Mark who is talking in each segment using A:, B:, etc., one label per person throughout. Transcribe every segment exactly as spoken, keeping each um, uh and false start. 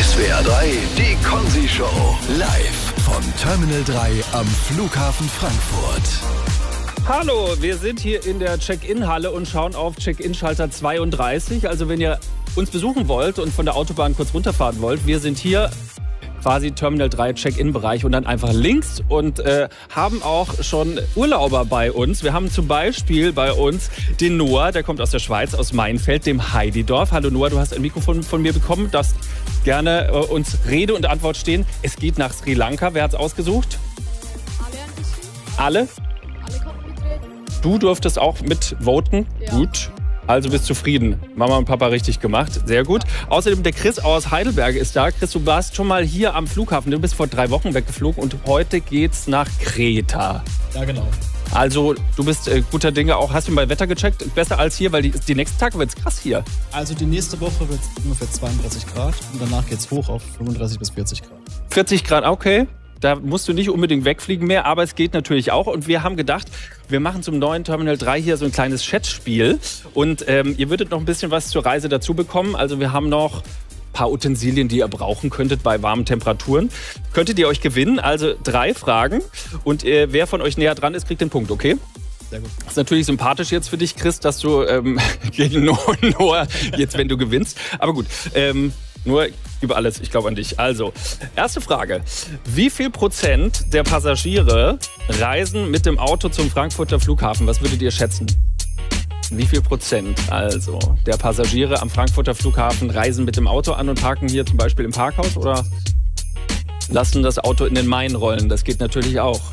A: S W R drei, die Konzi-Show. Live vom Terminal drei am Flughafen Frankfurt.
B: Hallo, wir sind hier in der Check-In-Halle und schauen auf Check-In-Schalter zweiunddreißig. Also wenn ihr uns besuchen wollt und von der Autobahn kurz runterfahren wollt, wir sind hier quasi Terminal drei Check-In-Bereich und dann einfach links und äh, haben auch schon Urlauber bei uns. Wir haben zum Beispiel bei uns den Noah, der kommt aus der Schweiz, aus Mainfeld, dem Heididorf. Hallo Noah, du hast ein Mikrofon von mir bekommen, darfst gerne äh, uns Rede und Antwort stehen. Es geht nach Sri Lanka. Wer hat's ausgesucht? Alle?
C: Alle konnten mitreden.
B: Du durftest auch mitvoten?
C: Ja.
B: Gut. Also bist zufrieden. Mama und Papa richtig gemacht. Sehr gut. Außerdem der Chris aus Heidelberg ist da. Chris, du warst schon mal hier am Flughafen. Du bist vor drei Wochen weggeflogen und heute geht's nach Kreta.
D: Ja, genau.
B: Also du bist äh, guter Dinge auch. Hast du mal Wetter gecheckt? Besser als hier, weil die, die nächsten Tage wird's krass hier.
D: Also die nächste Woche wird es ungefähr zweiunddreißig Grad und danach geht's hoch auf fünfunddreißig bis vierzig Grad.
B: vierzig Grad, okay. Da musst du nicht unbedingt wegfliegen mehr, aber es geht natürlich auch. Und wir haben gedacht, wir machen zum neuen Terminal drei hier so ein kleines Schätzspiel. Und ähm, ihr würdet noch ein bisschen was zur Reise dazu bekommen. Also wir haben noch ein paar Utensilien, die ihr brauchen könntet bei warmen Temperaturen. Könntet ihr euch gewinnen. Also drei Fragen. Und äh, wer von euch näher dran ist, kriegt den Punkt, okay?
D: Sehr gut.
B: Das ist natürlich sympathisch jetzt für dich, Chris, dass du ähm, gegen Noah jetzt, wenn du gewinnst. Aber gut, ähm, nur über alles, ich glaube an dich. Also, erste Frage. Wie viel Prozent der Passagiere reisen mit dem Auto zum Frankfurter Flughafen? Was würdet ihr schätzen? Wie viel Prozent also der Passagiere am Frankfurter Flughafen reisen mit dem Auto an und parken hier zum Beispiel im Parkhaus oder lassen das Auto in den Main rollen? Das geht natürlich auch.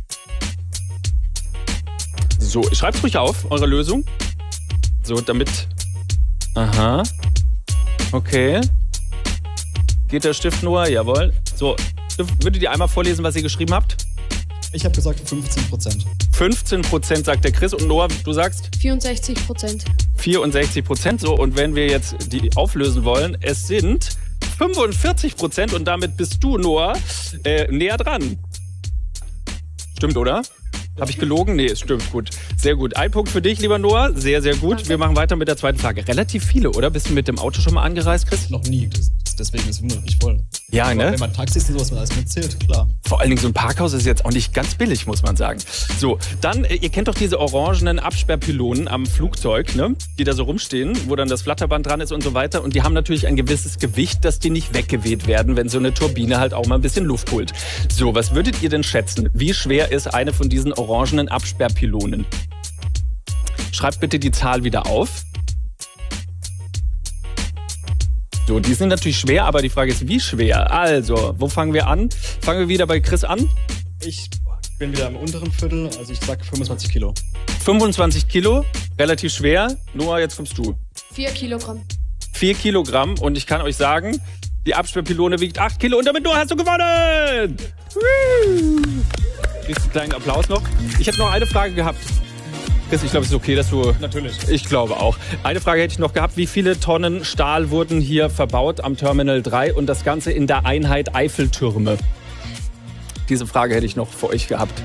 B: So, schreibt ruhig auf, eure Lösung. So, damit... Aha. Okay. Geht der Stift nur? Jawohl. So, würdet ihr einmal vorlesen, was ihr geschrieben habt?
D: Ich habe gesagt fünfzehn Prozent.
B: fünfzehn Prozent sagt der Chris. Und Noah, du sagst?
C: vierundsechzig Prozent.
B: vierundsechzig Prozent. So, und wenn wir jetzt die auflösen wollen, es sind fünfundvierzig Prozent. Und damit bist du, Noah, äh, näher dran. Stimmt, oder? Habe ich gelogen? Nee, es stimmt. Gut. Sehr gut. Ein Punkt für dich, lieber Noah. Sehr, sehr gut.
C: Danke.
B: Wir machen weiter mit der zweiten Frage. Relativ viele, oder? Bist du mit dem Auto schon mal angereist, Chris?
D: Noch nie. Das, deswegen ist es wunderlich voll.
B: Ja,
D: Aber
B: ne?
D: wenn man Taxis und sowas man alles mitzählt, klar.
B: Vor allen Dingen so ein Parkhaus ist jetzt auch nicht ganz billig, muss man sagen. So, dann, ihr kennt doch diese orangenen Absperrpylonen am Flugzeug, ne? Die da so rumstehen, wo dann das Flatterband dran ist und so weiter. Und die haben natürlich ein gewisses Gewicht, dass die nicht weggeweht werden, wenn so eine Turbine halt auch mal ein bisschen Luft holt. So, was würdet ihr denn schätzen? Wie schwer ist eine von diesen orangenen Absperrpylonen? Schreibt bitte die Zahl wieder auf. So, die sind natürlich schwer, aber die Frage ist, wie schwer? Also, wo fangen wir an? Fangen wir wieder bei Chris an.
D: Ich bin wieder im unteren Viertel, also ich sag fünfundzwanzig Kilo.
B: fünfundzwanzig Kilo, relativ schwer. Noah, jetzt kommst du.
C: vier Kilogramm.
B: vier Kilogramm und ich kann euch sagen, die Absperrpylone wiegt acht Kilo und damit, Noah, hast du gewonnen! Woo! Kriegst einen kleinen Applaus noch. Ich hätte noch eine Frage gehabt. Chris, ich glaube, es ist okay, dass du...
D: Natürlich.
B: Ich glaube auch. Eine Frage hätte ich noch gehabt. Wie viele Tonnen Stahl wurden hier verbaut am Terminal drei und das Ganze in der Einheit Eiffeltürme? Diese Frage hätte ich noch für euch gehabt.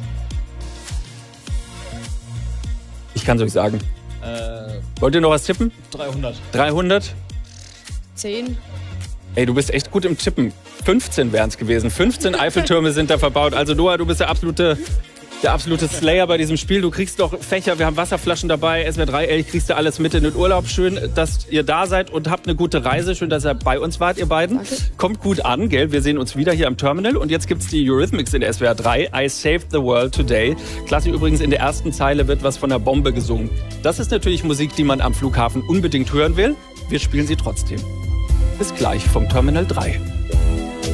B: Ich kann es euch sagen.
D: Äh,
B: Wollt ihr noch was tippen?
D: dreihundert.
B: dreihundert?
C: zehn.
B: Ey, du bist echt gut im Tippen. fünfzehn wären es gewesen. fünfzehn Eiffeltürme sind da verbaut. Also Noah, du bist der absolute... Der absolute Slayer bei diesem Spiel. Du kriegst doch Fächer, wir haben Wasserflaschen dabei, S W R drei, ey, kriegst du alles mit in den Urlaub. Schön, dass ihr da seid und habt eine gute Reise. Schön, dass ihr bei uns wart, ihr beiden.
C: Danke.
B: Kommt gut an, gell? Wir sehen uns wieder hier am Terminal. Und jetzt gibt's die Eurythmics in der S W R drei. I saved the world today. Klasse übrigens, in der ersten Zeile wird was von der Bombe gesungen. Das ist natürlich Musik, die man am Flughafen unbedingt hören will. Wir spielen sie trotzdem. Bis gleich vom Terminal drei.